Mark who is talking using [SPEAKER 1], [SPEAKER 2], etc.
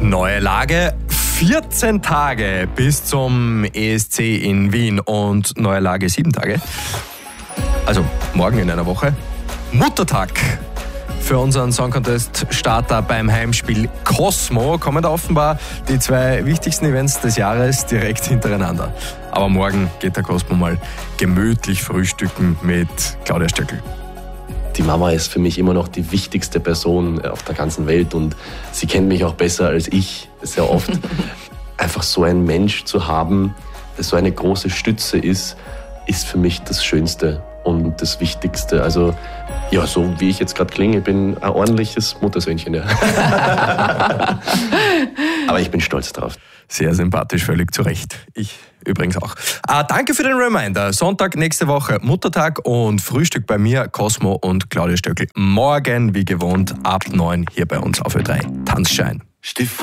[SPEAKER 1] Neue Lage, 14 Tage bis zum ESC in Wien und neue Lage 7 Tage. Also morgen in einer Woche. Muttertag für unseren Song Contest Starter beim Heimspiel Cosmo kommen da offenbar die 2 wichtigsten Events des Jahres direkt hintereinander. Aber morgen geht der Cosmo mal gemütlich frühstücken mit Claudia Stöckl.
[SPEAKER 2] Die Mama ist für mich immer noch die wichtigste Person auf der ganzen Welt und sie kennt mich auch besser als ich sehr oft. Einfach so ein Mensch zu haben, der so eine große Stütze ist für mich das Schönste und das Wichtigste. Also ja, so wie ich jetzt gerade klinge, ich bin ein ordentliches Muttersöhnchen. Ja. Aber ich bin stolz drauf.
[SPEAKER 1] Sehr sympathisch, völlig zu Recht. Ich übrigens auch. Danke für den Reminder. Sonntag nächste Woche Muttertag und Frühstück bei mir, Cosmo und Claudia Stöckl. Morgen, wie gewohnt, ab 9 hier bei uns auf Ö3. Tanzschein.